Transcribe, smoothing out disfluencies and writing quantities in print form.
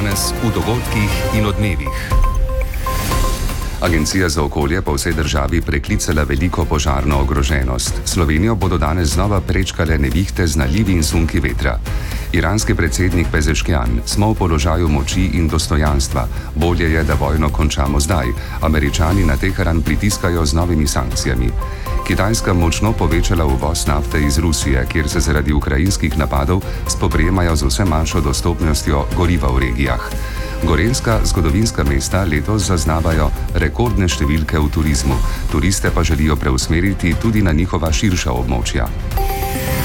Danes v dogodkih in odmevih. Agencija za okolje po vsej državi preklicala veliko požarno ogroženost. Slovenijo bodo danes znova prečkale nevihte z nalivi in sunki vetra. Iranski predsednik Pezeškian: smo v položaju moči in dostojanstva. Bolje je, da vojno končamo zdaj. Američani na Teheran pritiskajo z novimi sankcijami. Kitajska močno povečala uvoz nafte iz Rusije, kjer se zaradi ukrajinskih napadov spoprijemajo z vse manjšo dostopnostjo goriva v regijah. Gorenjska zgodovinska mesta letos zaznavajo rekordne številke v turizmu. Turiste pa želijo preusmeriti tudi na njihova širša območja.